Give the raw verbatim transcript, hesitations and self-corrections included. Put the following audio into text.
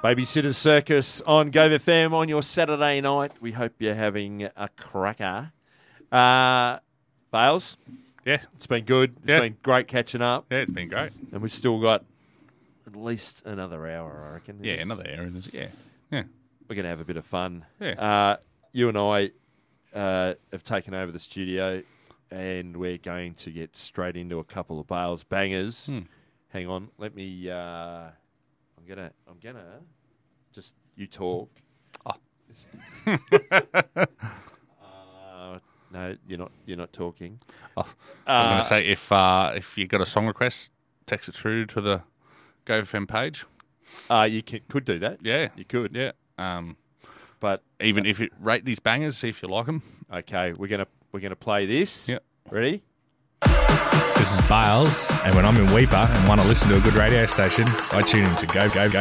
Babysitters Circus on Go F M on your Saturday night. We hope you're having a cracker. Uh, Bales? Yeah. It's been good. It's yeah. been great catching up. Yeah, it's been great. And we've still got at least another hour, I reckon. Yeah, another hour. In this. Yeah. Yeah. We're going to have a bit of fun. Yeah. Uh, you and I uh, have taken over the studio and we're going to get straight into a couple of Bales bangers. Hmm. Hang on. Let me... Uh, I'm gonna, I'm gonna, just you talk. Oh. uh, no, you're not. You're not talking. Oh, uh, I'm going to say if uh, if you got a song request, text it through to the Go F M page. Uh, you can, could do that. Yeah, you could. Yeah. Um, but even if you rate these bangers, see if you like them. Okay, we're gonna we're gonna play this. Yeah. Ready? This is Bales, and when I'm in Weeper and want to listen to a good radio station, I tune into Go Go Go.